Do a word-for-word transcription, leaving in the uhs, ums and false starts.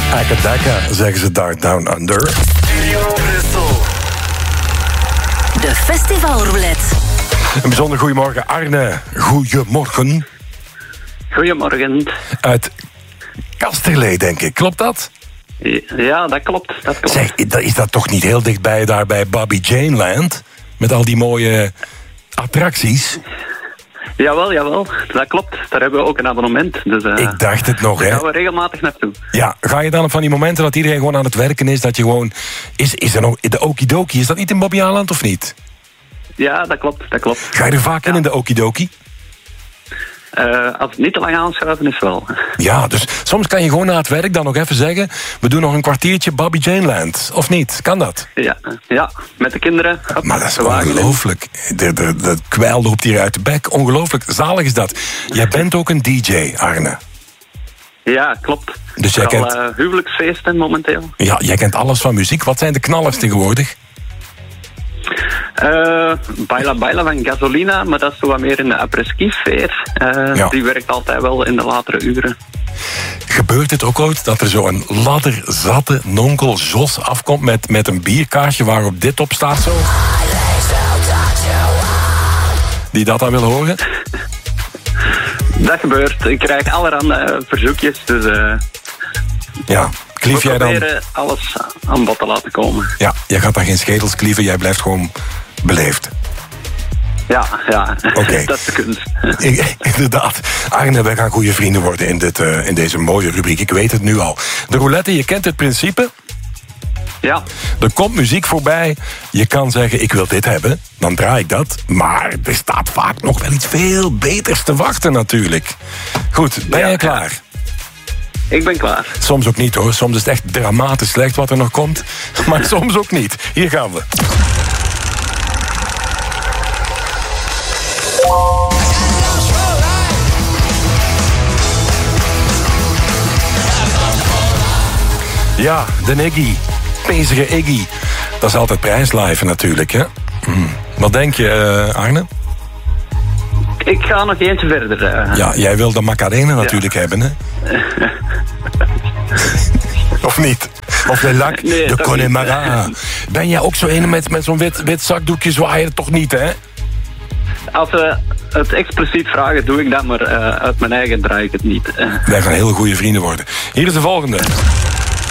Akadaka, zeggen ze daar down under. Studio Brussel. De festivalroulette. Een bijzonder goedemorgen, Arne. Goedemorgen. Goedemorgen. Uit Kasterlee, denk ik. Klopt dat? Ja, dat klopt. Dat klopt. Zeg, is dat toch niet heel dichtbij daar bij Bobby Jane Land? Met al die mooie attracties. Jawel, jawel. Dat klopt. Daar hebben we ook een abonnement. Dus, uh, ik dacht het nog, hè. Daar gaan we regelmatig naartoe. Ja, ga je dan op van die momenten dat iedereen gewoon aan het werken is, dat je gewoon... Is, is er nog... De Okidoki, is dat niet in Bobbejaanland of niet? Ja, dat klopt. Dat klopt. Ga je er vaak ja. in, in de Okidoki? Uh, als het niet te lang aanschuiven is wel. Ja, dus soms kan je gewoon na het werk dan nog even zeggen... we doen nog een kwartiertje Bobby Jane Land. Of niet? Kan dat? Ja, ja. Met de kinderen. Hop, maar dat is de ongelooflijk. De, de, de kwijl loopt hier uit de bek. Ongelooflijk. Zalig is dat. Jij bent ook een D J, Arne. Ja, klopt. Dus jij Vooral, kent... Uh, huwelijksfeesten momenteel. Ja, jij kent alles van muziek. Wat zijn de knallers tegenwoordig? Uh, Baila Baila van Gasolina, maar dat is zo wat meer in de après-ski-sfeer. Uh, ja. Die werkt altijd wel in de latere uren. Gebeurt het ook ooit dat er zo'n ladderzatte nonkel Jos afkomt met, met een bierkaartje waarop dit op staat zo? Die dat dan wil horen? Dat gebeurt. Ik krijg allerhande verzoekjes, dus... Uh, ja. Klief we jij dan... proberen alles aan bod te laten komen. Ja, jij gaat dan geen schedels klieven, jij blijft gewoon beleefd. Ja, ja. Okay. Dat is de kunst. Ik, inderdaad. Arne, wij gaan goede vrienden worden in, dit, uh, in deze mooie rubriek. Ik weet het nu al. De roulette, je kent het principe. Ja. Er komt muziek voorbij. Je kan zeggen, ik wil dit hebben. Dan draai ik dat. Maar er staat vaak nog wel iets veel beters te wachten natuurlijk. Goed, ben ja, jij klaar? Ja. Ik ben klaar. Soms ook niet hoor. Soms is het echt dramatisch slecht wat er nog komt. Maar soms ook niet. Hier gaan we. Ja, de Iggy. Pezige Iggy. Dat is altijd prijslive natuurlijk, hè? Hmm. Wat denk je, uh, Arne? Ik ga nog eentje verder. Uh... Ja, jij wil de Macarena natuurlijk ja. hebben, hè? Of niet? Of de Lac nee, de Connemara. Ben jij ook zo een met, met zo'n wit, wit zakdoekje zwaaien? Toch niet, hè? Als we het expliciet vragen, doe ik dat, maar uh, uit mijn eigen draai ik het niet. Wij gaan heel goede vrienden worden. Hier is de volgende.